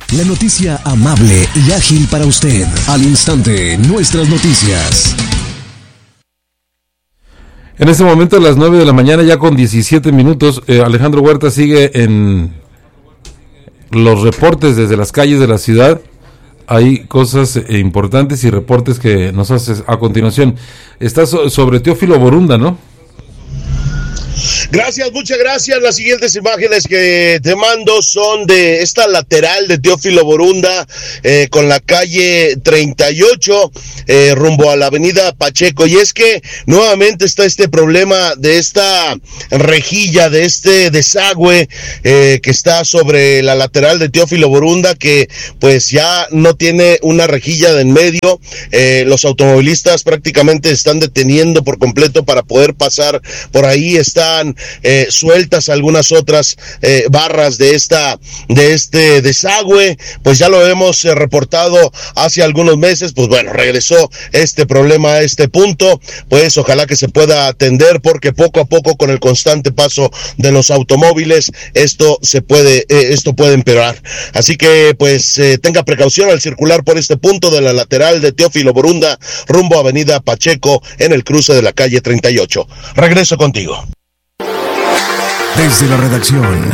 La noticia amable y ágil para usted. Al instante, nuestras noticias. En este momento a las 9 de la mañana, ya con 17 minutos, Alejandro Huerta sigue en los reportes desde las calles de la ciudad. Hay cosas importantes y reportes que nos haces a continuación. Está sobre Teófilo Borunda, ¿no? Gracias, muchas gracias. Las siguientes imágenes que te mando son de esta lateral de Teófilo Borunda, con la calle 38, rumbo a la avenida Pacheco. Y es que nuevamente está este problema de esta rejilla, de este desagüe que está sobre la lateral de Teófilo Borunda, que pues ya no tiene una rejilla de en medio. Los automovilistas prácticamente están deteniendo por completo para poder pasar por ahí. Están sueltas algunas otras barras de este desagüe. Pues ya lo hemos reportado hace algunos meses. Pues bueno, regresó este problema a este punto. Pues ojalá que se pueda atender, porque poco a poco, con el constante paso de los automóviles, esto puede empeorar. Así que pues tenga precaución al circular por este punto de la lateral de Teófilo Borunda rumbo a avenida Pacheco, en el cruce de la calle 38. Regreso contigo. Desde la redacción.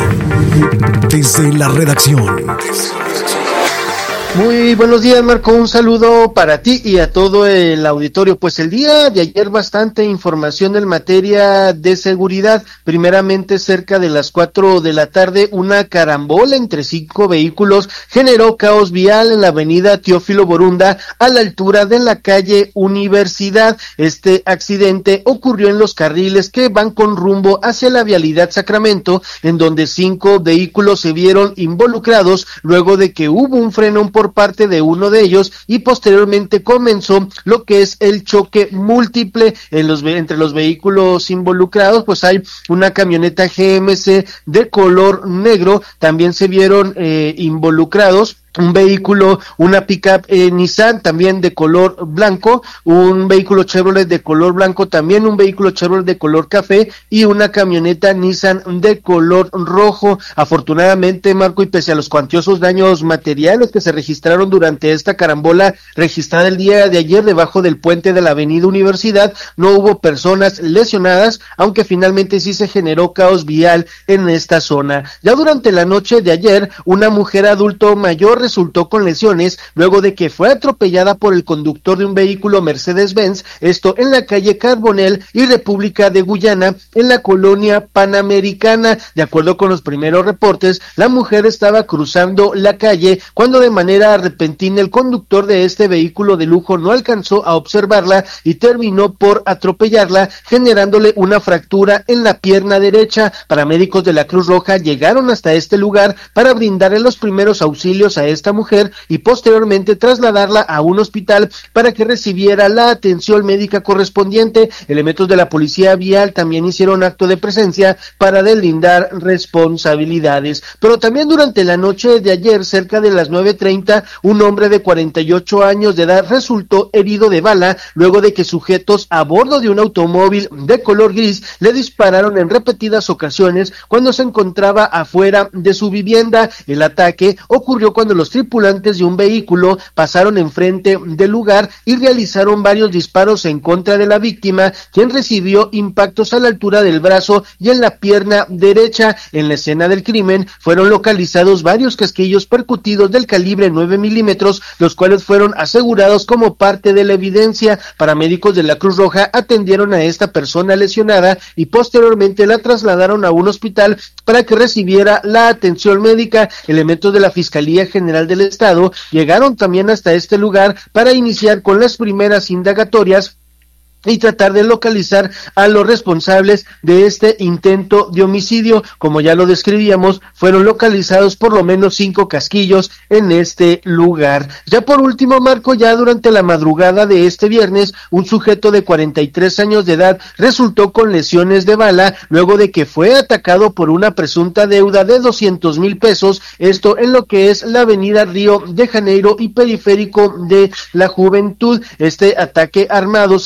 Muy buenos días, Marco, un saludo para ti y a todo el auditorio. Pues el día de ayer bastante información en materia de seguridad. Primeramente, cerca de las 4 de la tarde, una carambola entre 5 vehículos generó caos vial en la avenida Teófilo Borunda, a la altura de la calle Universidad. Este accidente ocurrió en los carriles que van con rumbo hacia la vialidad Sacramento, en donde 5 vehículos se vieron involucrados luego de que hubo un frenón por parte de uno de ellos, y posteriormente comenzó lo que es el choque múltiple entre los vehículos involucrados. Pues hay una camioneta GMC de color negro, también se vieron involucrados un vehículo, una pickup Nissan también de color blanco, un vehículo Chevrolet de color blanco también, un vehículo Chevrolet de color café y una camioneta Nissan de color rojo. Afortunadamente, Marco, y pese a los cuantiosos daños materiales que se registraron durante esta carambola registrada el día de ayer debajo del puente de la avenida Universidad, no hubo personas lesionadas, aunque finalmente sí se generó caos vial en esta zona. Ya durante la noche de ayer, una mujer adulto mayor resultó con lesiones luego de que fue atropellada por el conductor de un vehículo Mercedes-Benz, esto en la calle Carbonell y República de Guyana, en la colonia Panamericana. De acuerdo con los primeros reportes, la mujer estaba cruzando la calle cuando de manera repentina el conductor de este vehículo de lujo no alcanzó a observarla y terminó por atropellarla, generándole una fractura en la pierna derecha. Paramédicos de la Cruz Roja llegaron hasta este lugar para brindarle los primeros auxilios a esta mujer y posteriormente trasladarla a un hospital para que recibiera la atención médica correspondiente. Elementos de la policía vial también hicieron acto de presencia para deslindar responsabilidades. Pero también durante la noche de ayer, cerca de las 9:30, un hombre de 48 años de edad resultó herido de bala luego de que sujetos a bordo de un automóvil de color gris le dispararon en repetidas ocasiones cuando se encontraba afuera de su vivienda. El ataque ocurrió cuando los tripulantes de un vehículo pasaron enfrente del lugar y realizaron varios disparos en contra de la víctima, quien recibió impactos a la altura del brazo y en la pierna derecha. En la escena del crimen fueron localizados varios casquillos percutidos del calibre 9 milímetros, los cuales fueron asegurados como parte de la evidencia. Paramédicos de la Cruz Roja atendieron a esta persona lesionada y posteriormente la trasladaron a un hospital para que recibiera la atención médica. Elementos de la Fiscalía General del Estado llegaron también hasta este lugar para iniciar con las primeras indagatorias y tratar de localizar a los responsables de este intento de homicidio. Como ya lo describíamos, fueron localizados por lo menos 5 casquillos en este lugar. Ya por último, Marco, ya durante la madrugada de este viernes, un sujeto de 43 años de edad resultó con lesiones de bala luego de que fue atacado por una presunta deuda de 200,000 pesos, esto en lo que es la avenida Río de Janeiro y Periférico de la Juventud. Este ataque armado se registró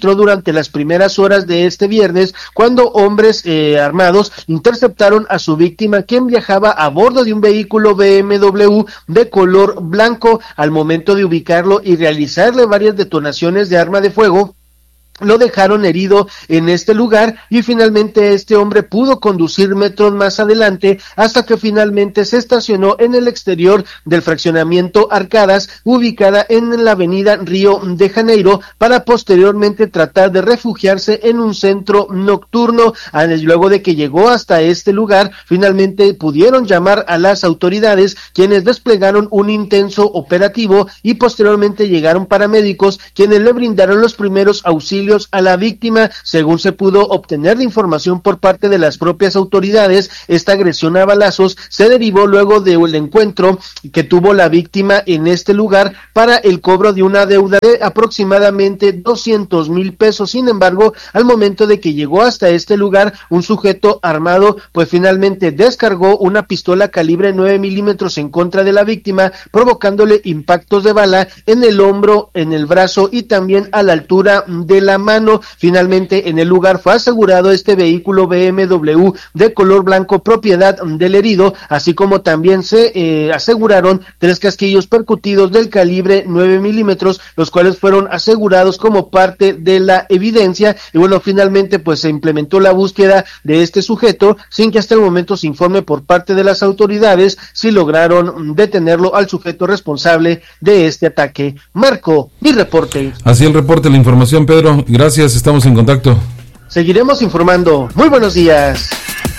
registró durante las primeras horas de este viernes, cuando hombres armados interceptaron a su víctima, quien viajaba a bordo de un vehículo BMW de color blanco. Al momento de ubicarlo y realizarle varias detonaciones de arma de fuego, lo dejaron herido en este lugar y finalmente este hombre pudo conducir metros más adelante hasta que finalmente se estacionó en el exterior del fraccionamiento Arcadas, ubicada en la avenida Río de Janeiro, para posteriormente tratar de refugiarse en un centro nocturno. Luego de que llegó hasta este lugar, finalmente pudieron llamar a las autoridades, quienes desplegaron un intenso operativo y posteriormente llegaron paramédicos, quienes le brindaron los primeros auxilios a la víctima. Según se pudo obtener de información por parte de las propias autoridades, esta agresión a balazos se derivó luego del encuentro que tuvo la víctima en este lugar para el cobro de una deuda de aproximadamente 200,000 pesos. Sin embargo, al momento de que llegó hasta este lugar, un sujeto armado pues finalmente descargó una pistola calibre 9 milímetros en contra de la víctima, provocándole impactos de bala en el hombro, en el brazo y también a la altura de la mano. Finalmente en el lugar fue asegurado este vehículo BMW de color blanco, propiedad del herido, así como también se aseguraron 3 casquillos percutidos del calibre 9 milímetros, los cuales fueron asegurados como parte de la evidencia. Y bueno, finalmente pues se implementó la búsqueda de este sujeto, sin que hasta el momento se informe por parte de las autoridades si lograron detenerlo al sujeto responsable de este ataque. Marco, mi reporte. Así el reporte, la información, Pedro. Gracias, estamos en contacto. Seguiremos informando. Muy buenos días.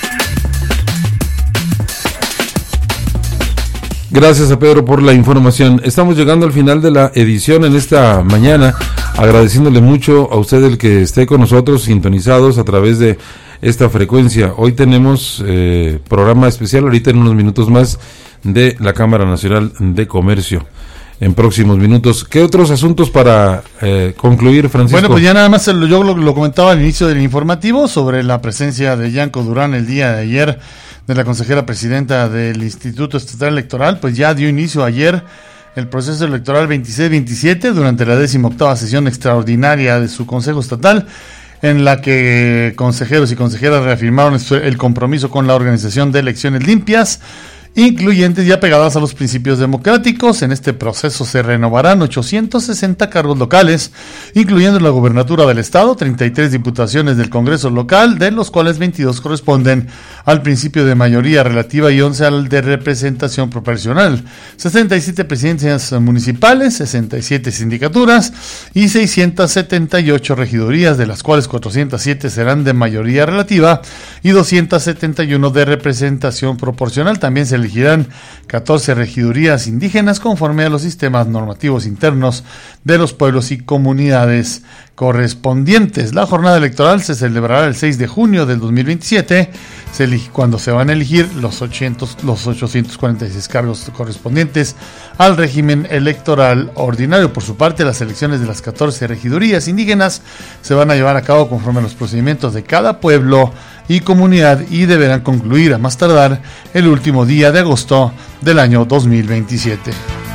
Gracias a Pedro por la información. Estamos llegando al final de la edición en esta mañana, agradeciéndole mucho a usted el que esté con nosotros sintonizados a través de esta frecuencia. Hoy tenemos programa especial, ahorita en unos minutos más, de la Cámara Nacional de Comercio. En próximos minutos. ¿Qué otros asuntos para concluir, Francisco? Bueno, pues ya nada más yo lo comentaba al inicio del informativo sobre la presencia de Yanko Durán el día de ayer, de la consejera presidenta del Instituto Estatal Electoral. Pues ya dio inicio ayer el proceso electoral 26-27 durante la 18ª sesión extraordinaria de su Consejo Estatal, en la que consejeros y consejeras reafirmaron el compromiso con la organización de elecciones limpias, incluyentes y apegadas a los principios democráticos. En este proceso se renovarán 860 cargos locales, incluyendo la gubernatura del estado, 33 diputaciones del Congreso local, de los cuales 22 corresponden al principio de mayoría relativa y 11 al de representación proporcional, 67 presidencias municipales, 67 sindicaturas y 678 regidurías, de las cuales 407 serán de mayoría relativa y 271 de representación proporcional. También se elegirán 14 regidurías indígenas conforme a los sistemas normativos internos de los pueblos y comunidades correspondientes. La jornada electoral se celebrará el 6 de junio del 2027, cuando se van a elegir los 846 cargos correspondientes al régimen electoral ordinario. Por su parte, las elecciones de las 14 regidurías indígenas se van a llevar a cabo conforme a los procedimientos de cada pueblo y comunidad y deberán concluir a más tardar el último día de agosto del año 2027.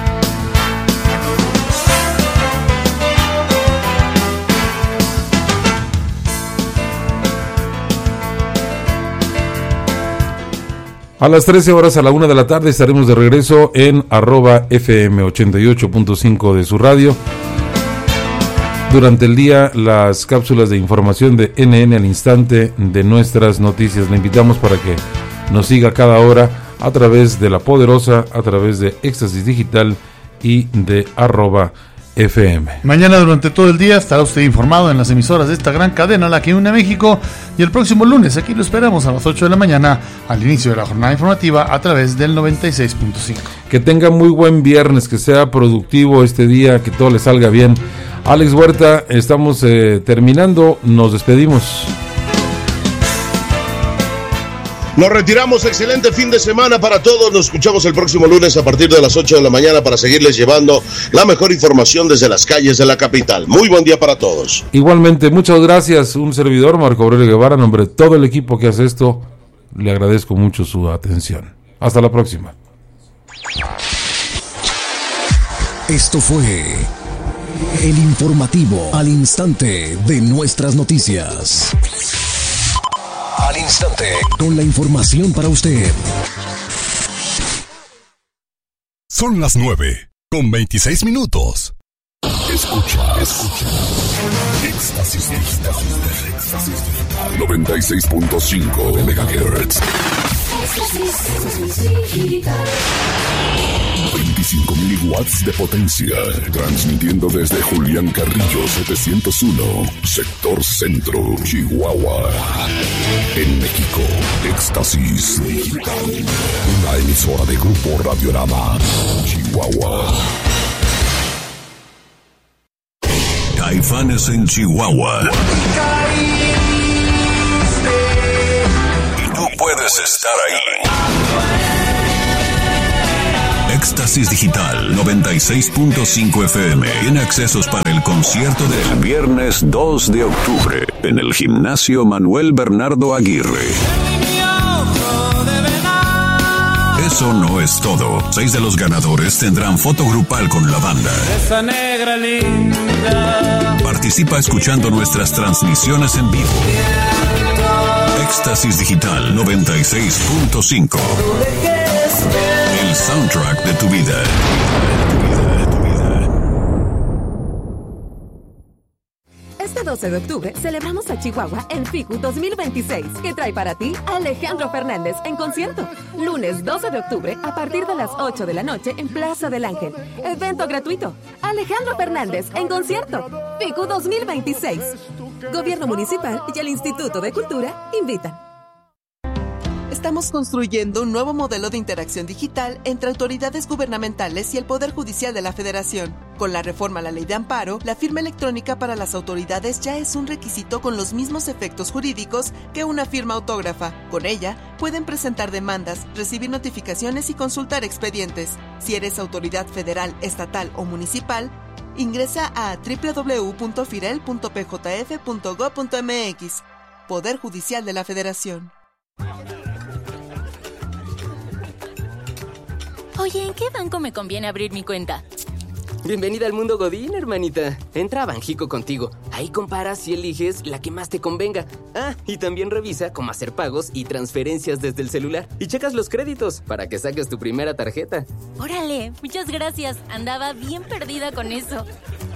A las 13 horas, a la 1 de la tarde, estaremos de regreso en @FM 88.5 de su radio. Durante el día, las cápsulas de información de NN al instante de nuestras noticias. Le invitamos para que nos siga cada hora a través de La Poderosa, a través de Éxtasis Digital y de @FM. Mañana durante todo el día estará usted informado en las emisoras de esta gran cadena, la que une a México, y el próximo lunes aquí lo esperamos a las 8 de la mañana al inicio de la jornada informativa a través del 96.5. Que tenga muy buen viernes, que sea productivo este día, que todo le salga bien. Alex Huerta, estamos terminando, nos despedimos. Nos retiramos, excelente fin de semana para todos, nos escuchamos el próximo lunes a partir de las 8 de la mañana para seguirles llevando la mejor información desde las calles de la capital. Muy buen día para todos. Igualmente, muchas gracias, un servidor, Marco Aurelio Guevara, en nombre de todo el equipo que hace esto, le agradezco mucho su atención. Hasta la próxima. Esto fue El informativo al instante de nuestras noticias. Al instante, con la información para usted. Son las 9:26. Escucha. Éxtasis Digital. 96.5 MHz. 25 miliwatts de potencia. Transmitiendo desde Julián Carrillo 701, sector centro, Chihuahua. En México, Éxtasis Digital. Una emisora de Grupo Radiorama, Chihuahua. Caifanes en Chihuahua. Y tú puedes estar ahí. Éxtasis Digital 96.5 FM. Tiene accesos para el concierto del viernes 2 de octubre en el Gimnasio Manuel Bernardo Aguirre. Eso no es todo. 6 de los ganadores tendrán foto grupal con la banda. Esa negra linda. Participa escuchando nuestras transmisiones en vivo. Éxtasis Digital 96.5. El soundtrack de tu vida. Este 12 de octubre celebramos a Chihuahua en FICU 2026, que trae para ti a Alejandro Fernández en concierto. Lunes 12 de octubre a partir de las 8 de la noche en Plaza del Ángel. Evento gratuito. Alejandro Fernández en concierto. FICU 2026. Gobierno Municipal y el Instituto de Cultura invitan. Estamos construyendo un nuevo modelo de interacción digital entre autoridades gubernamentales y el Poder Judicial de la Federación. Con la reforma a la Ley de Amparo, la firma electrónica para las autoridades ya es un requisito con los mismos efectos jurídicos que una firma autógrafa. Con ella, pueden presentar demandas, recibir notificaciones y consultar expedientes. Si eres autoridad federal, estatal o municipal, ingresa a www.firel.pjf.gov.mx. Poder Judicial de la Federación. Oye, ¿en qué banco me conviene abrir mi cuenta? Bienvenida al mundo Godín, hermanita. Entra a Banjico contigo. Ahí comparas y eliges la que más te convenga. Ah, y también revisa cómo hacer pagos y transferencias desde el celular. Y checas los créditos para que saques tu primera tarjeta. Órale, muchas gracias. Andaba bien perdida con eso.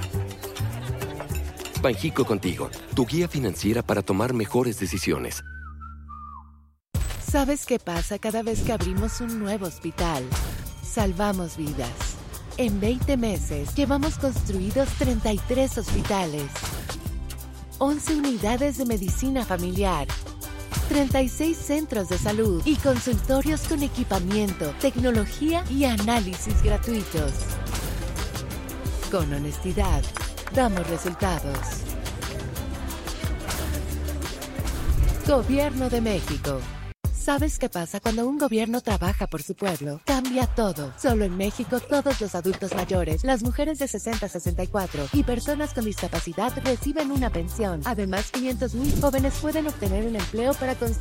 Banjico contigo, tu guía financiera para tomar mejores decisiones. ¿Sabes qué pasa cada vez que abrimos un nuevo hospital? Salvamos vidas. En 20 meses llevamos construidos 33 hospitales, 11 unidades de medicina familiar, 36 centros de salud y consultorios con equipamiento, tecnología y análisis gratuitos. Con honestidad, damos resultados. Gobierno de México. ¿Sabes qué pasa cuando un gobierno trabaja por su pueblo? Cambia todo. Solo en México, todos los adultos mayores, las mujeres de 60 a 64 y personas con discapacidad reciben una pensión. Además, 500,000 jóvenes pueden obtener un empleo para construir